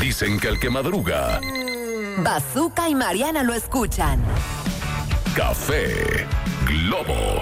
Dicen que el que madruga, Bazooka y Mariana lo escuchan. Café Globo.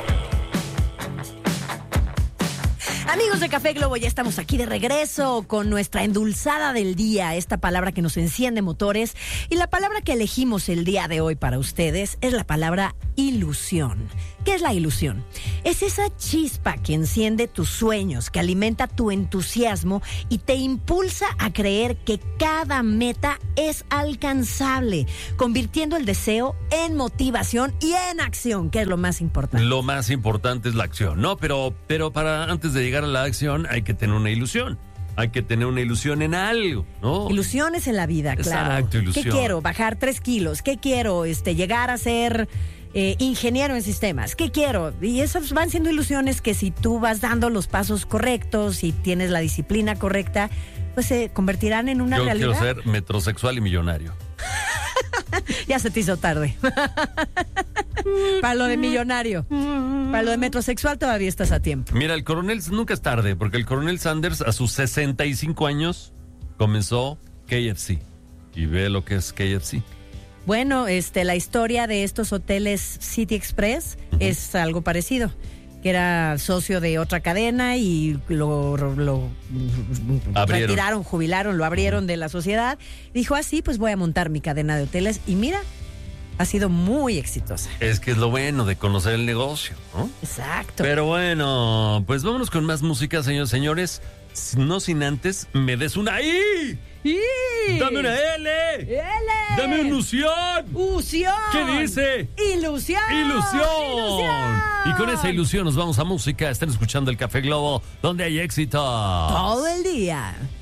Amigos de Café Globo, ya estamos aquí de regreso con nuestra endulzada del día, esta palabra que nos enciende motores. Y la palabra que elegimos el día de hoy para ustedes es la palabra ilusión. ¿Qué es la ilusión? Es esa chispa que enciende tus sueños, que alimenta tu entusiasmo y te impulsa a creer que cada meta es alcanzable, convirtiendo el deseo en motivación y en acción, que es lo más importante. Lo más importante es la acción, ¿no? Pero para antes de llegar a la acción hay que tener una ilusión. Hay que tener una ilusión en algo, ¿no? Ilusiones en la vida, claro. Exacto, ilusión. ¿Qué quiero? Bajar 3 kilos. ¿Qué quiero? Llegar a ser ingeniero en sistemas. ¿Qué quiero? Y esas van siendo ilusiones que si tú vas dando los pasos correctos y tienes la disciplina correcta, pues se convertirán en una realidad. Yo quiero ser metrosexual y millonario. Ya se te hizo tarde. Para lo de millonario. Para lo de metrosexual todavía estás a tiempo. Mira, el coronel nunca es tarde, porque el coronel Sanders a sus 65 años comenzó KFC. Y ve lo que es KFC. Bueno, la historia de estos hoteles City Express es algo parecido. Que era socio de otra cadena y lo retiraron, jubilaron, lo abrieron de la sociedad. Dijo, así pues voy a montar mi cadena de hoteles. Y mira, ha sido muy exitosa. Es que es lo bueno de conocer el negocio, ¿no? Exacto. Pero bueno, pues vámonos con más música, señores, señores. No sin antes, me des una I. Dame una L. Dame una ilusión. Ilusión. ¿Qué dice? Ilusión. Ilusión. Y con esa ilusión nos vamos a música. Están escuchando el Café Globo, donde hay éxito. Todo el día.